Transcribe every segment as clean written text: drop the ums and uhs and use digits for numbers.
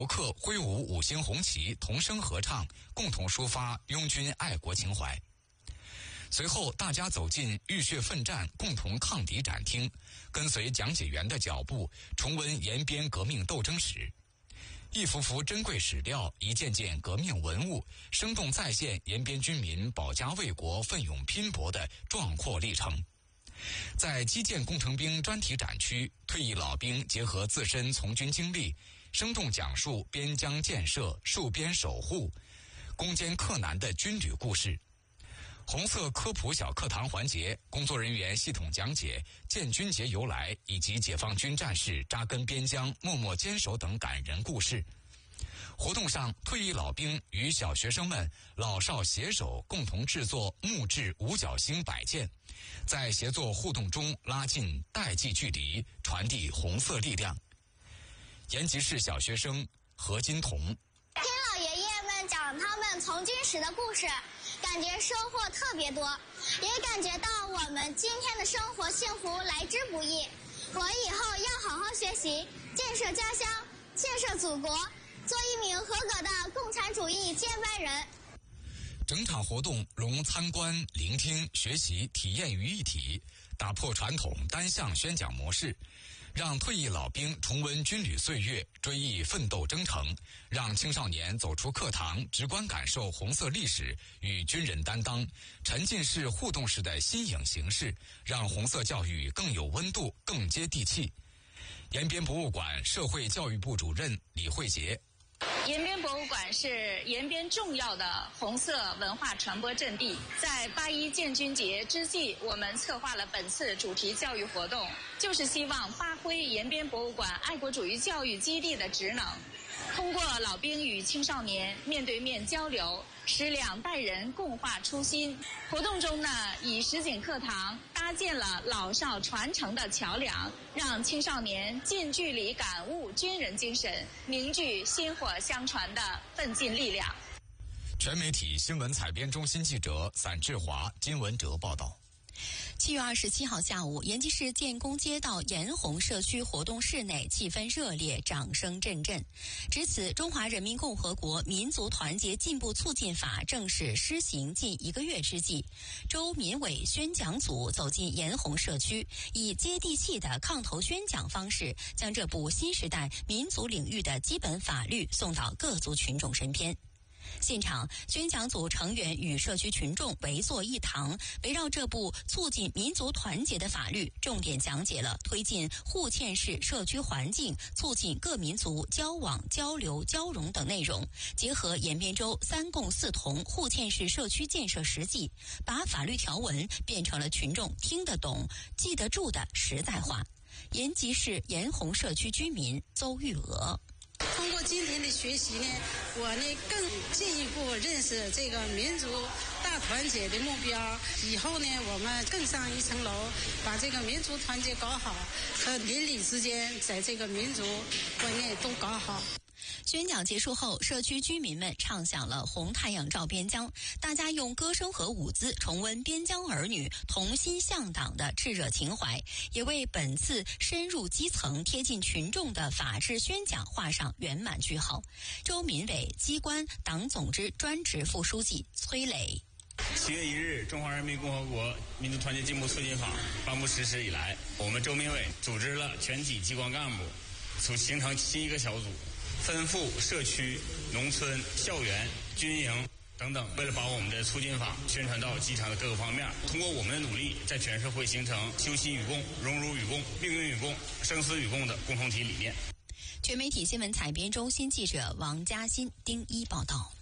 游客挥舞5星红旗，同声合唱，共同抒发拥军爱国情怀。随后，大家走进浴血奋战、共同抗敌展厅，跟随讲解员的脚步，重温延边革命斗争史。一幅幅珍贵史料，一件件革命文物，生动再现延边军民保家卫国、奋勇拼搏的壮阔历程。在基建工程兵专题展区，退役老兵结合自身从军经历，生动讲述边疆建设、戍边守护、攻坚克难的军旅故事。红色科普小课堂环节，工作人员系统讲解建军节由来以及解放军战士扎根边疆、默默坚守等感人故事。活动上，退役老兵与小学生们老少携手共同制作木质五角星摆件，在协作互动中拉近代际距离，传递红色力量。延吉市小学生何金彤： 听老爷爷们讲他们从军时的故事，感觉收获特别多，也感觉到我们今天的生活幸福来之不易。我以后要好好学习，建设家乡，建设祖国，做一名合格的共产主义接班人。 整场活动融参观、聆听、学习、体验于一体，打破传统单向宣讲模式，让退役老兵重温军旅岁月，追忆奋斗征程，让青少年走出课堂，直观感受红色历史与军人担当，沉浸式互动式的新颖形式，让红色教育更有温度、更接地气。延边博物馆社会教育部主任李慧杰： 延边博物馆是延边重要的红色文化传播阵地。在8·1建军节之际，我们策划了本次主题教育活动，就是希望发挥延边博物馆爱国主义教育基地的职能，通过老兵与青少年面对面交流，使2代人共话初心。活动中呢，以实景课堂搭建了老少传承的桥梁，让青少年近距离感悟军人精神，凝聚薪火相传的奋进力量。 全媒体新闻采编中心记者散志华、金文哲报道。 7月27号下午，延吉市建工街道延红社区活动室内气氛热烈，掌声阵阵。值此中华人民共和国民族团结进步促进法正式施行近1个月之际，州民委宣讲组走进延红社区，以接地气的抗头宣讲方式，将这部新时代民族领域的基本法律送到各族群众身边。现场，宣讲组成员与社区群众围坐一堂，围绕这部促进民族团结的法律，重点讲解了推进互嵌式社区环境、促进各民族交往、交流、交融等内容，结合延边州3共4同互嵌式社区建设实际，把法律条文变成了群众听得懂、记得住的实在话。延吉市延红社区居民邹玉娥： 通过今天的学习呢，我呢更进一步认识这个民族大团结的目标。以后呢，我们更上一层楼，把这个民族团结搞好，和邻里之间在这个民族观念都搞好。 宣讲结束后，社区居民们唱响了《红太阳照边疆》，大家用歌声和舞姿重温边疆儿女同心向党的炽热情怀，也为本次深入基层、贴近群众的法治宣讲画上圆满句号。州民委机关党总支专职副书记崔磊 7月1日，中华人民共和国民族团结进步促进法颁布实施以来，我们州民委组织了全体机关干部，形成7个小组，分赴社区、农村、校园、军营等等，为了把我们的促进法宣传到基层的各个方面，通过我们的努力，在全社会形成休戚与共、荣辱与共、命运与共、生死与共的共同体理念。 全媒体新闻采编中心记者王嘉欣、丁一报道。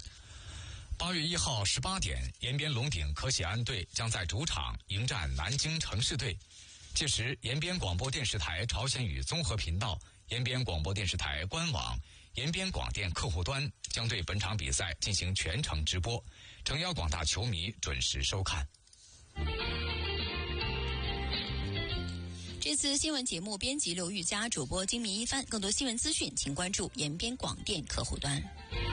8月1号18点，延边龙鼎可喜安队将在主场迎战南京城市队。届时，延边广播电视台朝鲜语综合频道、延边广播电视台官网、延边广电客户端将对本场比赛进行全程直播，诚邀广大球迷准时收看。 这次新闻节目编辑刘玉佳，主播金明一帆。更多新闻资讯，请关注延边广电客户端。